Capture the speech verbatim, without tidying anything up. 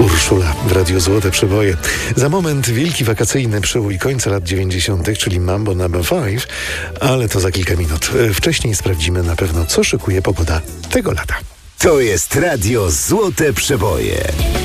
Urszula w Radiu Złote Przeboje. Za moment wielki wakacyjny przebój końca lat dziewięćdziesiątych, czyli Mambo number five, ale to za kilka minut. Wcześniej sprawdzimy na pewno, co szykuje pogoda tego lata. To jest Radio Złote Przeboje.